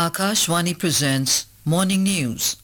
Akashvani presents Morning News.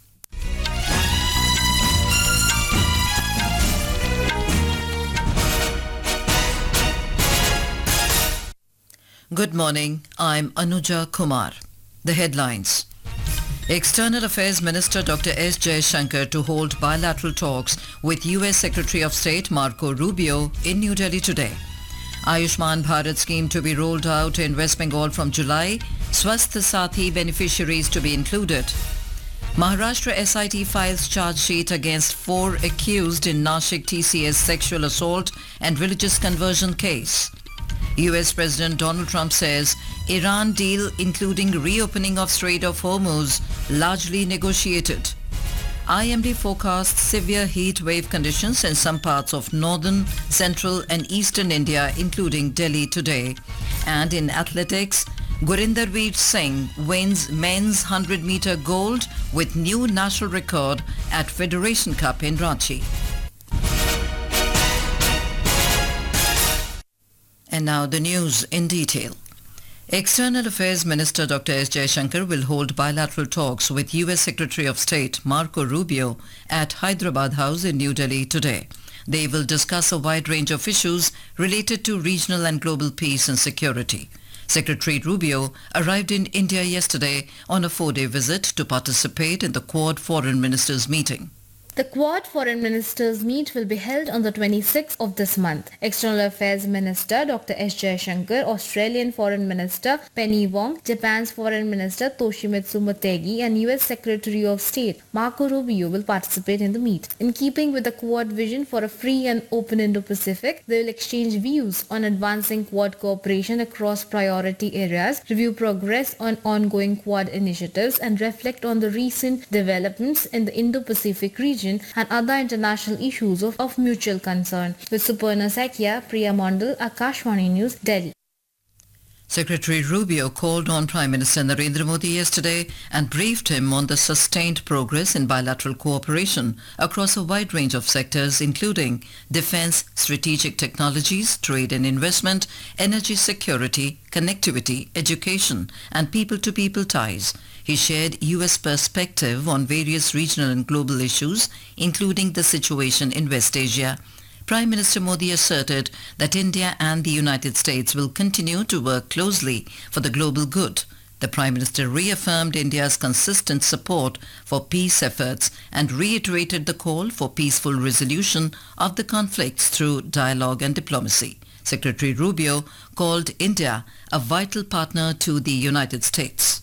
Good morning, I'm Anuja Kumar. The headlines. External Affairs Minister Dr. S. Jaishankar to hold bilateral talks with US Secretary of State Marco Rubio in New Delhi today. Ayushman Bharat scheme to be rolled out in West Bengal from July. Swasth Sathi beneficiaries to be included. Maharashtra SIT files charge sheet against 4 accused in Nashik TCS sexual assault and religious conversion case. US President Donald Trump says Iran deal including reopening of Strait of Hormuz largely negotiated. IMD forecasts severe heat wave conditions in some parts of northern, central and eastern India including Delhi today. And in athletics, Gurinderveer Singh wins men's 100-meter gold with new national record at Federation Cup in Ranchi. And now the news in detail. External Affairs Minister Dr. S. Jaishankar will hold bilateral talks with US Secretary of State Marco Rubio at Hyderabad House in New Delhi today. They will discuss a wide range of issues related to regional and global peace and security. Secretary Rubio arrived in India yesterday on a 4-day visit to participate in the Quad Foreign Ministers meeting. The Quad Foreign Ministers meet will be held on the 26th of this month. External Affairs Minister Dr. S. Jaishankar, Australian Foreign Minister Penny Wong, Japan's Foreign Minister Toshimitsu Motegi and US Secretary of State Marco Rubio will participate in the meet. In keeping with the Quad vision for a free and open Indo-Pacific, they will exchange views on advancing Quad cooperation across priority areas, review progress on ongoing Quad initiatives and reflect on the recent developments in the Indo-Pacific region and other international issues of mutual concern. With Suparna Sakia, Priya Mondal, Akashvani News, Delhi. Secretary Rubio called on Prime Minister Narendra Modi yesterday and briefed him on the sustained progress in bilateral cooperation across a wide range of sectors including defense, strategic technologies, trade and investment, energy security, connectivity, education and people-to-people ties. He shared US perspective on various regional and global issues, including the situation in West Asia. Prime Minister Modi asserted that India and the United States will continue to work closely for the global good. The Prime Minister reaffirmed India's consistent support for peace efforts and reiterated the call for peaceful resolution of the conflicts through dialogue and diplomacy. Secretary Rubio called India a vital partner to the United States.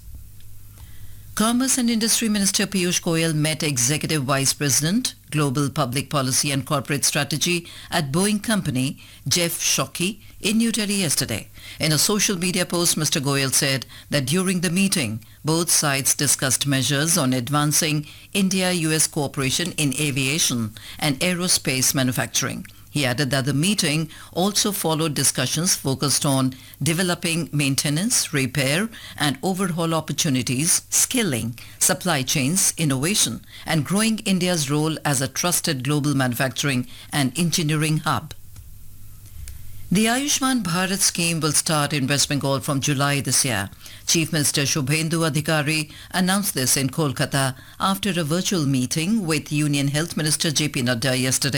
Commerce and Industry Minister Piyush Goyal met Executive Vice President, Global Public Policy and Corporate Strategy at Boeing Company, Jeff Shockey, in New Delhi yesterday. In a social media post, Mr. Goyal said that during the meeting, both sides discussed measures on advancing India-US cooperation in aviation and aerospace manufacturing. He added that the meeting also followed discussions focused on developing maintenance, repair and overhaul opportunities, skilling, supply chains, innovation and growing India's role as a trusted global manufacturing and engineering hub. The Ayushman Bharat scheme will start in West Bengal from July this year. Chief Minister Shubhendu Adhikari announced this in Kolkata after a virtual meeting with Union Health Minister J.P. Nadda yesterday.